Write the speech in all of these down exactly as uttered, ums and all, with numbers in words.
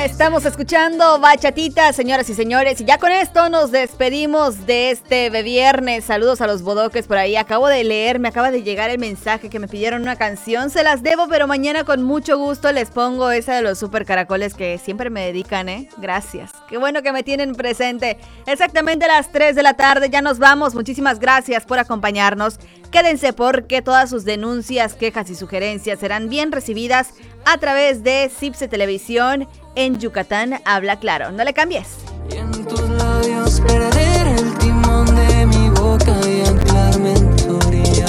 Estamos escuchando Bachatita, señoras y señores, y ya con esto nos despedimos de este viernes. Saludos a los bodoques por ahí. Acabo de leer, me acaba de llegar el mensaje que me pidieron una canción. Se las debo, pero mañana con mucho gusto les pongo esa de los super caracoles que siempre me dedican, ¿eh? Gracias. Qué bueno que me tienen presente. Exactamente a las tres de la tarde, ya nos vamos. Muchísimas gracias por acompañarnos. Quédense porque todas sus denuncias, quejas y sugerencias serán bien recibidas a través de Cipse Televisión en Yucatán Habla Claro. No le cambies. Y en tus labios perder el timón de mi boca y anclarme en tu orilla.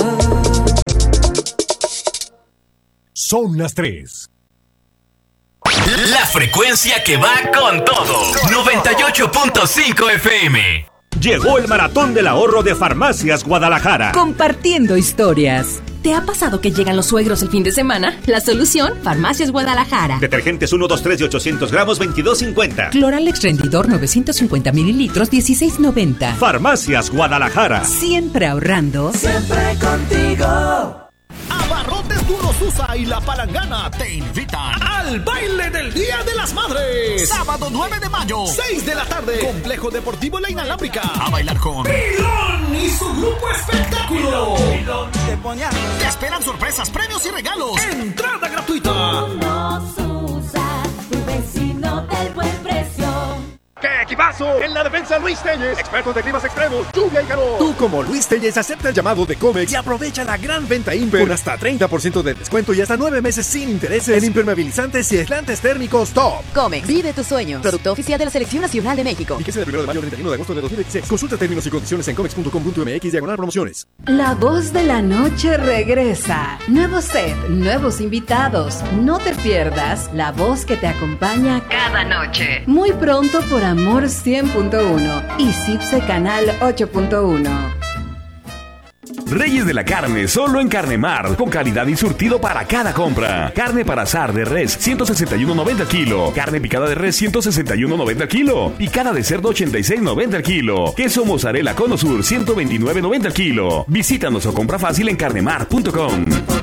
Son las tres. La frecuencia que va con todo. noventa y ocho punto cinco F M. Llegó el maratón del ahorro de Farmacias Guadalajara. Compartiendo historias. ¿Te ha pasado que llegan los suegros el fin de semana? La solución, Farmacias Guadalajara. Detergentes uno, dos, tres de ochocientos gramos, veintidós cincuenta. Cloralex Rendidor novecientos cincuenta mililitros, dieciséis noventa. Farmacias Guadalajara. Siempre ahorrando. Siempre contigo. Abarrotes Duro Susa y La Palangana te invitan al baile del Día de las Madres. Sábado nueve de mayo, seis de la tarde, Complejo Deportivo La Inalámbrica. A bailar con Pilón y su grupo espectáculo. Pilón te pone a... Te esperan sorpresas, premios y regalos. Entrada gratuita. Duro Susa, tu vecino del buen precio. ¡Qué equipazo! En la defensa, Luis Telles, expertos de climas extremos, lluvia y calor. Tú, como Luis Telles, acepta el llamado de Comex y aprovecha la gran venta Imper con hasta treinta por ciento de descuento y hasta nueve meses sin intereses en impermeabilizantes y aislantes térmicos top. Comex, vive tus sueños. Producto oficial de la Selección Nacional de México. Y que sea del primero de mayo al treinta y uno de agosto de dos mil dieciséis. Consulta términos y condiciones en comex punto com punto m x diagonal promociones. La voz de la noche regresa. Nuevo set, nuevos invitados. No te pierdas la voz que te acompaña cada noche. Muy pronto por Amor cien punto uno y Cipse Canal ocho punto uno. Reyes de la carne, solo en Carnemar, con calidad y surtido para cada compra. Carne para asar de res, ciento sesenta y uno noventa el kilo. Carne picada de res, ciento sesenta y uno noventa el kilo. Picada de cerdo, ochenta y seis noventa el kilo. Queso mozzarella Cono Sur, ciento veintinueve noventa el kilo. Visítanos o compra fácil en carnemar punto com.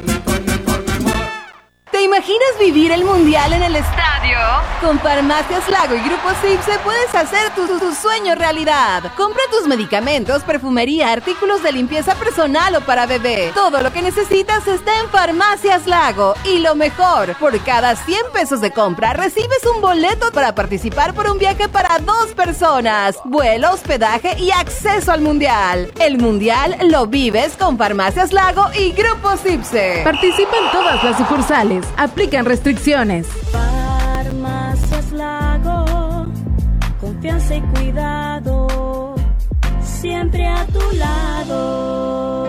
¿Te imaginas vivir el mundial en el estadio? Con Farmacias Lago y Grupo Cipse puedes hacer tu, tu, tu sueño realidad. Compra tus medicamentos, perfumería, artículos de limpieza personal o para bebé. Todo lo que necesitas está en Farmacias Lago. Y lo mejor, por cada cien pesos de compra recibes un boleto para participar por un viaje para dos personas. Vuelo, hospedaje y acceso al mundial. El mundial lo vives con Farmacias Lago y Grupo Cipse. Participa en todas las sucursales. Aplican restricciones. Farmacias Lago, confianza y cuidado, siempre a tu lado.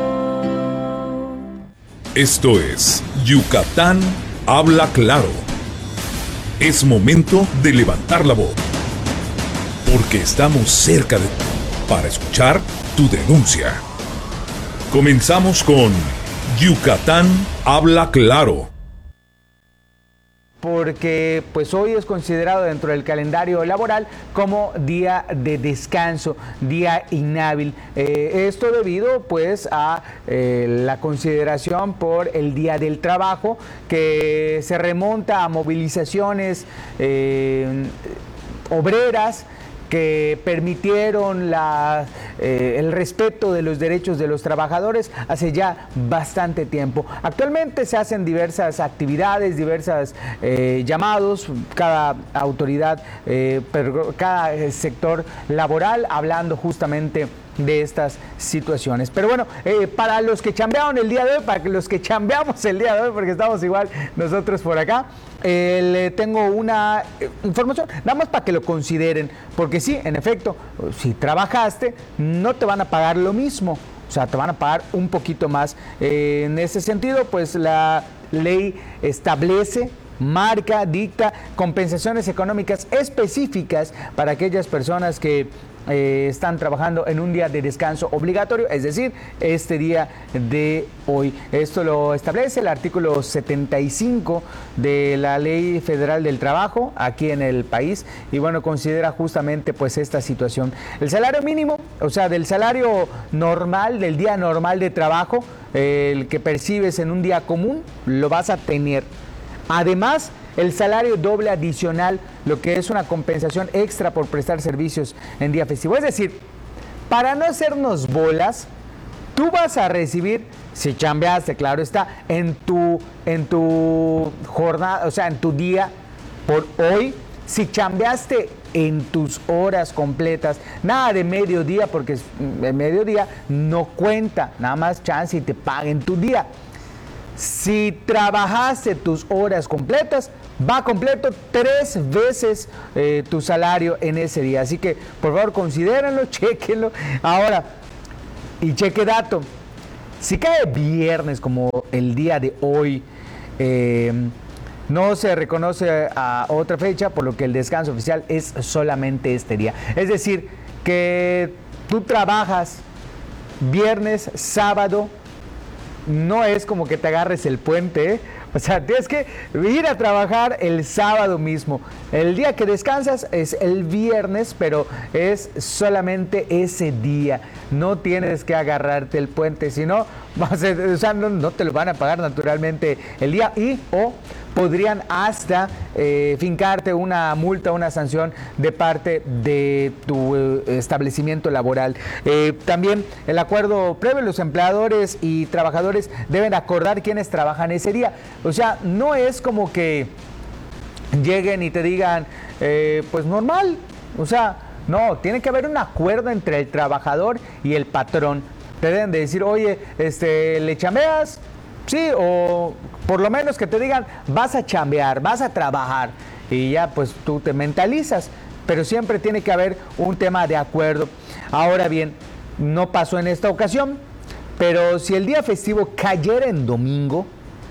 Esto es Yucatán Habla Claro. Es momento de levantar la voz, porque estamos cerca de ti para escuchar tu denuncia. Comenzamos con Yucatán Habla Claro. Porque pues hoy es considerado dentro del calendario laboral como día de descanso, día inhábil. Eh, esto debido pues a eh, la consideración por el Día del Trabajo, que se remonta a movilizaciones eh, obreras que permitieron la, eh, el respeto de los derechos de los trabajadores hace ya bastante tiempo. Actualmente se hacen diversas actividades, diversos eh, llamados, cada autoridad, eh, cada sector laboral hablando justamente de estas situaciones. Pero bueno, eh, para los que chambearon el día de hoy, para los que chambeamos el día de hoy, porque estamos igual nosotros por acá, eh, le tengo una eh, información, nada más para que lo consideren, porque sí, en efecto, si trabajaste, no te van a pagar lo mismo, o sea, te van a pagar un poquito más. Eh, en ese sentido, pues la ley establece, marca, dicta compensaciones económicas específicas para aquellas personas que Eh, están trabajando en un día de descanso obligatorio, es decir, este día de hoy. Esto lo establece el artículo setenta y cinco de la Ley Federal del Trabajo aquí en el país y bueno, considera justamente pues esta situación. El salario mínimo, o sea, del salario normal, del día normal de trabajo, eh, el que percibes en un día común, lo vas a tener. Además, el salario doble adicional, lo que es una compensación extra por prestar servicios en día festivo. Es decir, para no hacernos bolas, tú vas a recibir, si chambeaste, claro está, en tu, en tu jornada, o sea, en tu día por hoy, si chambeaste en tus horas completas, nada de mediodía, porque el mediodía no cuenta, nada más chance y te paguen tu día. Si trabajaste tus horas completas, va completo tres veces eh, tu salario en ese día. Así que, por favor, considérenlo, chéquenlo. Ahora, y cheque dato, si cae viernes como el día de hoy, eh, no se reconoce a otra fecha, por lo que el descanso oficial es solamente este día. Es decir, que tú trabajas viernes, sábado, no es como que te agarres el puente, ¿eh? O sea, tienes que ir a trabajar el sábado mismo. El día que descansas es el viernes, pero es solamente ese día. No tienes que agarrarte el puente, si no, o sea, no, no te lo van a pagar naturalmente el día y o podrían hasta eh, fincarte una multa, una sanción de parte de tu eh, establecimiento laboral. Eh, también el acuerdo previo, los empleadores y trabajadores deben acordar quiénes trabajan ese día. O sea, no es como que lleguen y te digan, eh, pues normal, o sea, no, tiene que haber un acuerdo entre el trabajador y el patrón. Te deben de decir, oye, este, ¿le chambeas? Sí, o por lo menos que te digan, vas a chambear, vas a trabajar, y ya pues tú te mentalizas, pero siempre tiene que haber un tema de acuerdo. Ahora bien, no pasó en esta ocasión, pero si el día festivo cayera en domingo,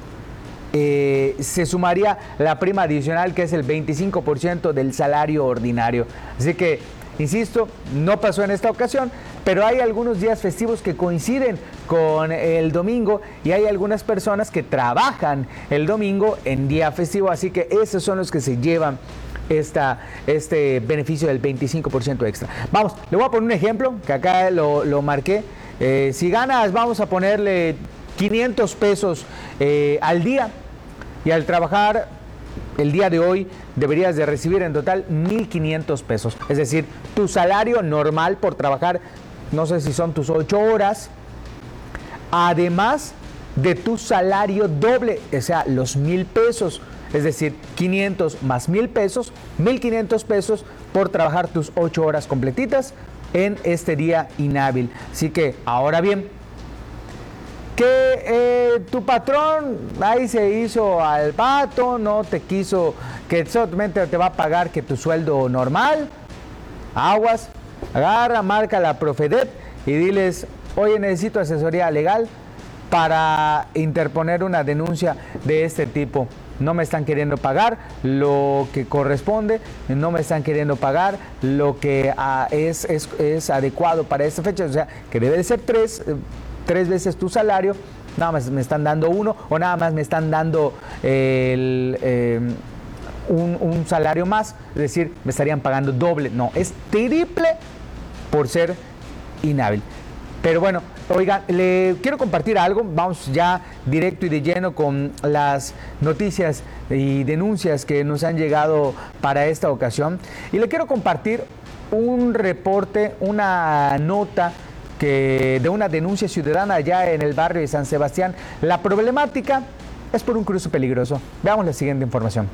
eh, se sumaría la prima adicional, que es el veinticinco por ciento del salario ordinario. Así que, insisto, no pasó en esta ocasión, pero hay algunos días festivos que coinciden con el domingo y hay algunas personas que trabajan el domingo en día festivo, así que esos son los que se llevan esta, este beneficio del veinticinco por ciento extra. Vamos, le voy a poner un ejemplo, que acá lo, lo marqué. Eh, si ganas, vamos a ponerle quinientos pesos eh, al día, y al trabajar el día de hoy deberías de recibir en total mil quinientos pesos. Es decir, tu salario normal por trabajar, no sé si son tus ocho horas, además de tu salario doble, o sea, los mil pesos. Es decir, quinientos más mil pesos, mil quinientos pesos por trabajar tus ocho horas completitas en este día inhábil. Así que, ahora bien, que eh, tu patrón ahí se hizo al pato, no te quiso, que solamente te va a pagar que tu sueldo normal, aguas, agarra, marca la Profedet y diles, oye, necesito asesoría legal para interponer una denuncia de este tipo. No me están queriendo pagar lo que corresponde, no me están queriendo pagar lo que uh, es, es, es adecuado para esta fecha, o sea, que debe de ser tres... tres veces tu salario, nada más me están dando uno, o nada más me están dando el, eh, un, un salario más, es decir, me estarían pagando doble. No, es triple por ser inhábil. Pero bueno, oigan, le quiero compartir algo, vamos ya directo y de lleno con las noticias y denuncias que nos han llegado para esta ocasión. Y le quiero compartir un reporte, una nota que de una denuncia ciudadana allá en el barrio de San Sebastián. La problemática es por un cruce peligroso. Veamos la siguiente información.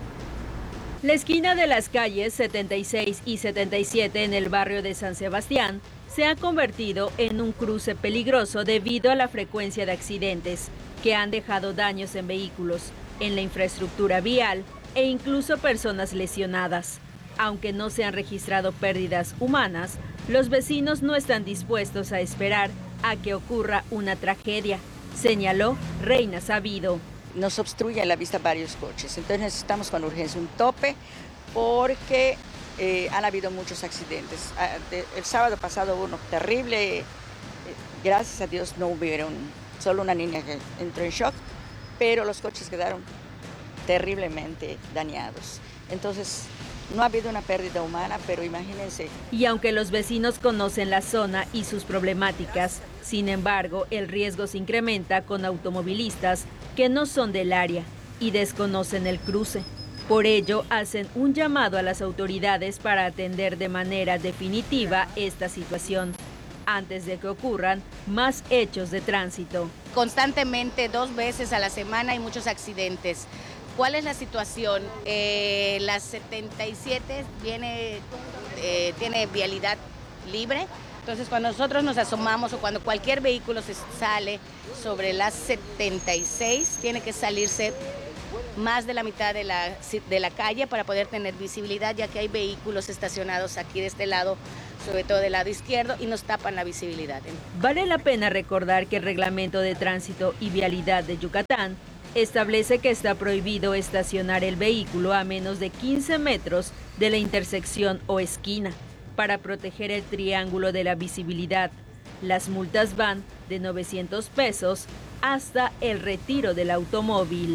La esquina de las calles setenta y seis y setenta y siete en el barrio de San Sebastián se ha convertido en un cruce peligroso debido a la frecuencia de accidentes que han dejado daños en vehículos, en la infraestructura vial e incluso personas lesionadas. Aunque no se han registrado pérdidas humanas, los vecinos no están dispuestos a esperar a que ocurra una tragedia, señaló Reina Sabido. Nos obstruyen la vista varios coches, entonces necesitamos con urgencia un tope porque eh, han habido muchos accidentes. El sábado pasado hubo uno terrible, eh, gracias a Dios no hubieron, solo una niña que entró en shock, pero los coches quedaron terriblemente dañados. Entonces, no ha habido una pérdida humana, pero imagínense. Y aunque los vecinos conocen la zona y sus problemáticas, sin embargo, el riesgo se incrementa con automovilistas que no son del área y desconocen el cruce. Por ello, hacen un llamado a las autoridades para atender de manera definitiva esta situación, antes de que ocurran más hechos de tránsito. Constantemente, dos veces a la semana, hay muchos accidentes. ¿Cuál es la situación? Eh, la setenta y siete viene, eh, tiene vialidad libre. Entonces, cuando nosotros nos asomamos o cuando cualquier vehículo se sale sobre la setenta y seis, tiene que salirse más de la mitad de la, de la calle para poder tener visibilidad, ya que hay vehículos estacionados aquí de este lado, sobre todo del lado izquierdo, y nos tapan la visibilidad. Vale la pena recordar que el Reglamento de Tránsito y Vialidad de Yucatán establece que está prohibido estacionar el vehículo a menos de quince metros de la intersección o esquina para proteger el triángulo de la visibilidad. Las multas van de novecientos pesos hasta el retiro del automóvil.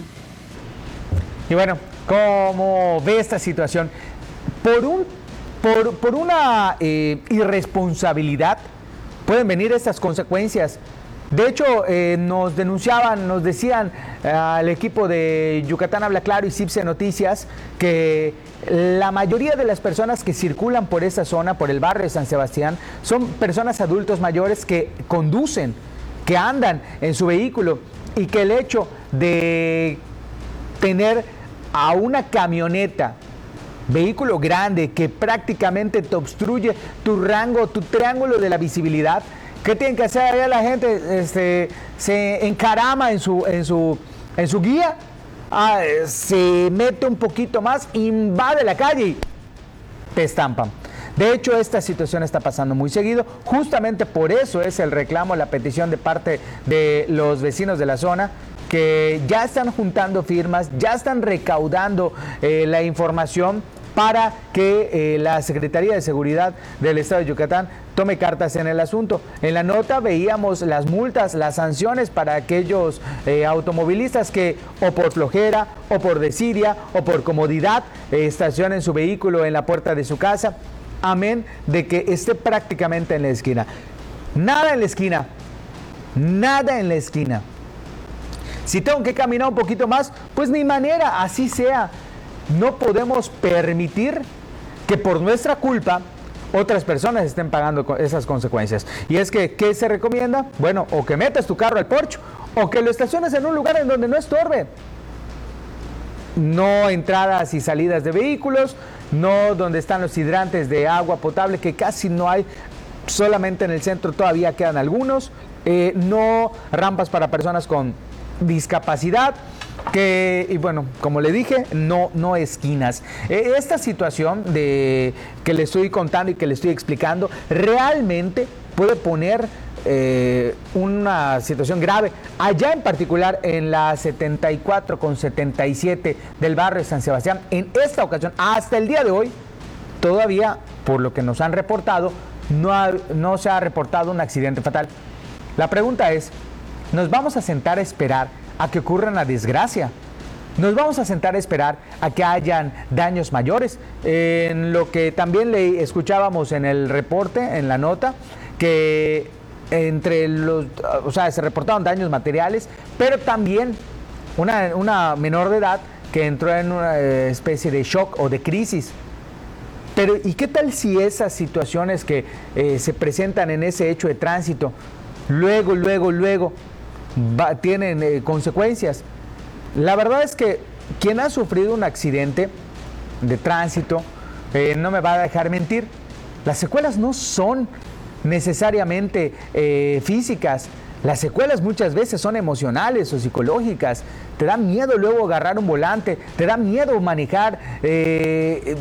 Y bueno, ¿cómo ve esta situación? Por, un, por, por una eh, irresponsabilidad pueden venir estas consecuencias. De hecho, eh, nos denunciaban, nos decían eh, al equipo de Yucatán Habla Claro y CIPSE Noticias que la mayoría de las personas que circulan por esta zona, por el barrio de San Sebastián, son personas adultos mayores que conducen, que andan en su vehículo, y que el hecho de tener a una camioneta, vehículo grande, que prácticamente te obstruye tu rango, tu triángulo de la visibilidad, ¿qué tienen que hacer? Allá la gente este, se encarama en su, en su, en su guía, ah, se mete un poquito más, invade la calle y te estampan. De hecho, esta situación está pasando muy seguido. Justamente por eso es el reclamo, la petición de parte de los vecinos de la zona, que ya están juntando firmas, ya están recaudando eh, la información para que eh, la Secretaría de Seguridad del Estado de Yucatán tome cartas en el asunto. En la nota veíamos las multas, las sanciones para aquellos eh, automovilistas que o por flojera, o por desidia, o por comodidad eh, estacionen su vehículo en la puerta de su casa, amén de que esté prácticamente en la esquina. Nada en la esquina, nada en la esquina. Si tengo que caminar un poquito más, pues ni manera, así sea. No podemos permitir que por nuestra culpa otras personas estén pagando esas consecuencias. Y es que, ¿qué se recomienda? Bueno, o que metas tu carro al porche, o que lo estaciones en un lugar en donde no estorbe. No entradas y salidas de vehículos, no donde están los hidrantes de agua potable, que casi no hay, solamente en el centro todavía quedan algunos. Eh, no rampas para personas con discapacidad, que, y bueno, como le dije, no, no esquinas. Eh, esta situación de que le estoy contando y que le estoy explicando realmente puede poner eh, una situación grave. Allá en particular en la setenta y cuatro con setenta y siete del barrio de San Sebastián, en esta ocasión, hasta el día de hoy, todavía, por lo que nos han reportado, no, ha, no se ha reportado un accidente fatal. La pregunta es, ¿nos vamos a sentar a esperar a que ocurra una desgracia? ¿Nos vamos a sentar a esperar a que hayan daños mayores? En lo que también le escuchábamos en el reporte, en la nota, que entre los, o sea, se reportaron daños materiales, pero también una, una menor de edad que entró en una especie de shock o de crisis. Pero, ¿y qué tal si esas situaciones que eh, se presentan en ese hecho de tránsito, luego, luego, luego, va, tienen eh, consecuencias? La verdad es que quien ha sufrido un accidente de tránsito eh, no me va a dejar mentir. Las secuelas no son necesariamente eh, físicas. Las secuelas muchas veces son emocionales o psicológicas. Te da miedo luego agarrar un volante, te da miedo manejar, eh,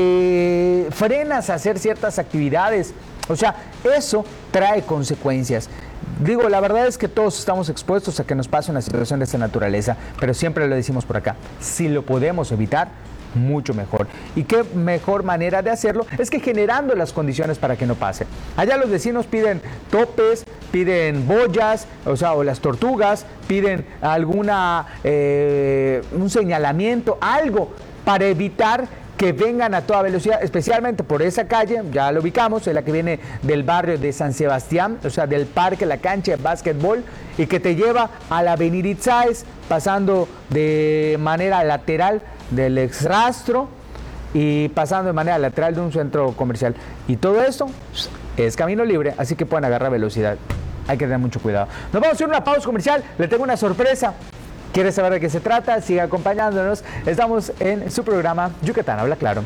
te frenas a hacer ciertas actividades. O sea, eso trae consecuencias. Digo, la verdad es que todos estamos expuestos a que nos pase una situación de esta naturaleza, pero siempre lo decimos por acá, si lo podemos evitar, mucho mejor. Y qué mejor manera de hacerlo es que generando las condiciones para que no pase. Allá los vecinos piden topes, piden boyas, o sea, o las tortugas, piden alguna, eh, un señalamiento, algo para evitar que vengan a toda velocidad, especialmente por esa calle, ya lo ubicamos, es la que viene del barrio de San Sebastián, o sea, del parque, la cancha de básquetbol, y que te lleva a la avenida Itzáez, pasando de manera lateral del exrastro y pasando de manera lateral de un centro comercial. Y todo esto es camino libre, así que pueden agarrar velocidad. Hay que tener mucho cuidado. Nos vamos a ir a una pausa comercial. Le tengo una sorpresa. ¿Quieres saber de qué se trata? Siga acompañándonos. Estamos en su programa Yucatán Habla Claro.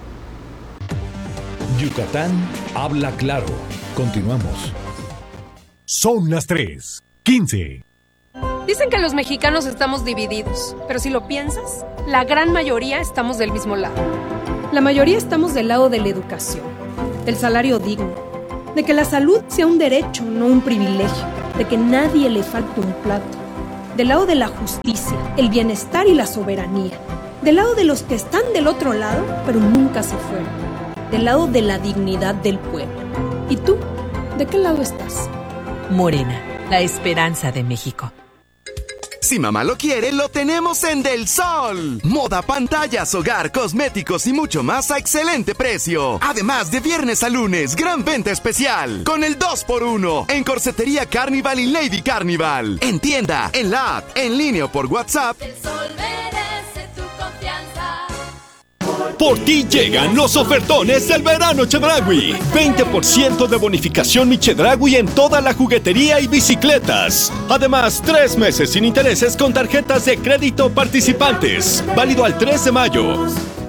Yucatán Habla Claro. Continuamos. Son las tres quince. Dicen que los mexicanos estamos divididos, pero si lo piensas, la gran mayoría estamos del mismo lado. La mayoría estamos del lado de la educación, del salario digno, de que la salud sea un derecho, no un privilegio, de que nadie le falte un plato, del lado de la justicia, el bienestar y la soberanía, del lado de los que están del otro lado, pero nunca se fueron, del lado de la dignidad del pueblo. ¿Y tú? ¿De qué lado estás? Morena, la esperanza de México. Si mamá lo quiere, lo tenemos en Del Sol. Moda, pantallas, hogar, cosméticos y mucho más a excelente precio. Además, de viernes a lunes, gran venta especial. Con el dos por uno en Corsetería Carnival y Lady Carnival. En tienda, en la app, en línea o por WhatsApp. Del Sol merece tu confianza. Por ti llegan los ofertones del verano Chedraui. veinte por ciento de bonificación mi Chedraui en toda la juguetería y bicicletas. Además, tres meses sin intereses con tarjetas de crédito participantes. Válido al tres de mayo.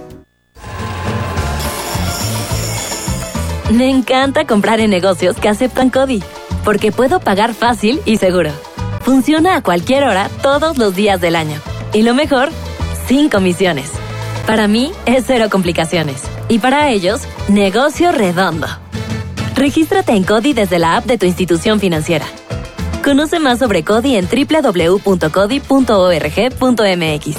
Me encanta comprar en negocios que aceptan CODI, porque puedo pagar fácil y seguro. Funciona a cualquier hora, todos los días del año. Y lo mejor, sin comisiones. Para mí es cero complicaciones. Y para ellos, negocio redondo. Regístrate en CODI desde la app de tu institución financiera. Conoce más sobre CODI en doble u doble u doble u punto codi punto org punto m x.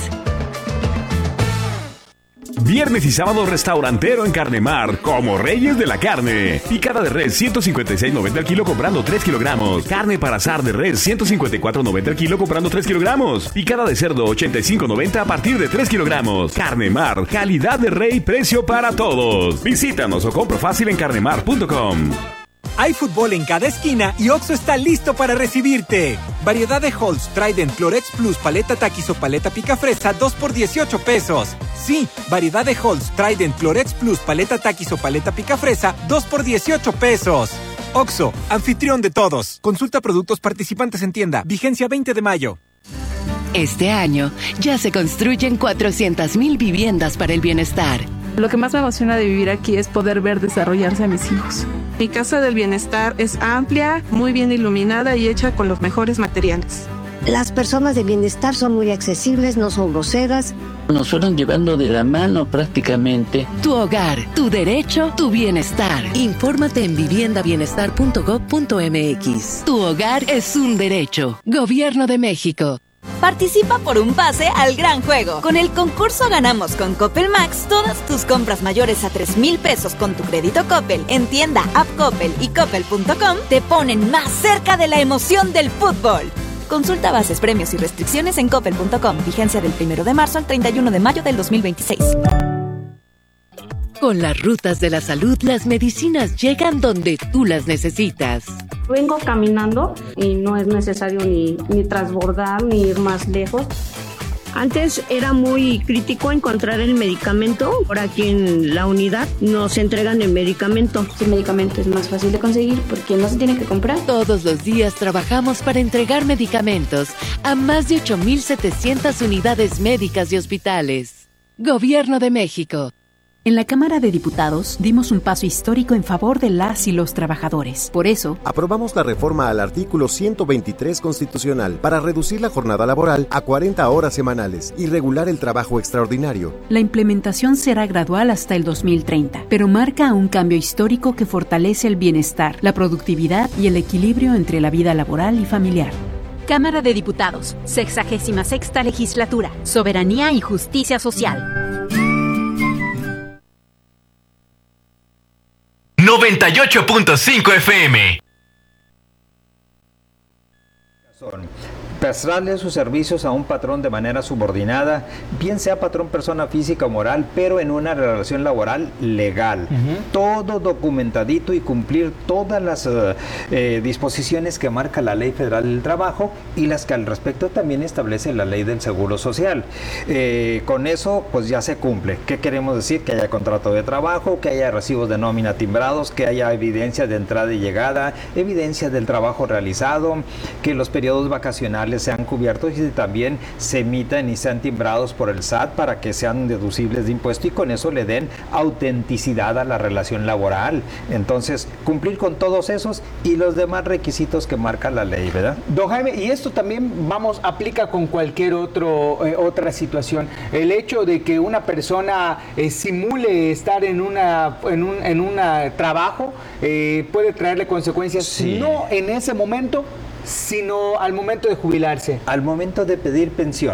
Viernes y sábado restaurantero en Carnemar, como reyes de la carne. Picada de res ciento cincuenta y seis noventa al kilo comprando tres kilogramos. Carne para asar de res ciento cincuenta y cuatro noventa al kilo comprando tres kilogramos. Picada de cerdo ochenta y cinco noventa a partir de tres kilogramos. Carnemar, calidad de rey, precio para todos. Visítanos o compra fácil en carnemar punto com. Hay fútbol en cada esquina y Oxxo está listo para recibirte. Variedad de Halls, Trident, Clorex Plus, paleta Takis o paleta picafresa, dos por dieciocho pesos. Sí, variedad de Halls, Trident, Clorex Plus, paleta Takis o paleta picafresa, dos por dieciocho pesos. Oxxo, anfitrión de todos. Consulta productos participantes en tienda. Vigencia veinte de mayo. Este año ya se construyen cuatrocientas mil viviendas para el bienestar. Lo que más me emociona de vivir aquí es poder ver desarrollarse a mis hijos. Mi casa del bienestar es amplia, muy bien iluminada y hecha con los mejores materiales. Las personas de bienestar son muy accesibles, no son groseras. Nos fueron llevando de la mano prácticamente. Tu hogar, tu derecho, tu bienestar. Infórmate en vivienda bienestar punto gob punto m x. Tu hogar es un derecho. Gobierno de México. Participa por un pase al gran juego. Con el concurso Ganamos con Coppel Max, todas tus compras mayores a tres mil pesos con tu crédito Coppel en tienda, app Coppel y coppel punto com te ponen más cerca de la emoción del fútbol. Consulta bases, premios y restricciones en coppel punto com. Vigencia del primero de marzo al treinta y uno de mayo del dos mil veintiséis. Con las rutas de la salud, las medicinas llegan donde tú las necesitas. Vengo caminando y no es necesario ni, ni transbordar ni ir más lejos. Antes era muy crítico encontrar el medicamento. Por aquí en la unidad nos entregan el medicamento. El medicamento es más fácil de conseguir porque no se tiene que comprar. Todos los días trabajamos para entregar medicamentos a más de ocho mil setecientas unidades médicas y hospitales. Gobierno de México. En la Cámara de Diputados dimos un paso histórico en favor de las y los trabajadores. Por eso, aprobamos la reforma al artículo ciento veintitrés constitucional para reducir la jornada laboral a cuarenta horas semanales y regular el trabajo extraordinario. La implementación será gradual hasta el dos mil treinta, pero marca un cambio histórico que fortalece el bienestar, la productividad y el equilibrio entre la vida laboral y familiar. Cámara de Diputados, sexagésima sexta legislatura, soberanía y justicia social. noventa y ocho punto cinco F M. prestarle sus servicios a un patrón de manera subordinada, bien sea patrón persona física o moral, pero en una relación laboral legal. Uh-huh. Todo documentadito y cumplir todas las uh, eh, disposiciones que marca la Ley Federal del Trabajo y las que al respecto también establece la Ley del Seguro Social. Eh, con eso, pues ya se cumple. ¿Qué queremos decir? Que haya contrato de trabajo, que haya recibos de nómina timbrados, que haya evidencia de entrada y llegada, evidencia del trabajo realizado, que los periodos vacacionales sean cubiertos y también se emitan y sean timbrados por el S A T para que sean deducibles de impuesto y con eso le den autenticidad a la relación laboral. Entonces, cumplir con todos esos y los demás requisitos que marca la ley, ¿verdad? Don Jaime, y esto también, vamos, aplica con cualquier otro, eh, otra situación. El hecho de que una persona eh, simule estar en una en un en una trabajo eh, puede traerle consecuencias, sí. No en ese momento, sino al momento de jubilarse. Al momento de pedir pensión.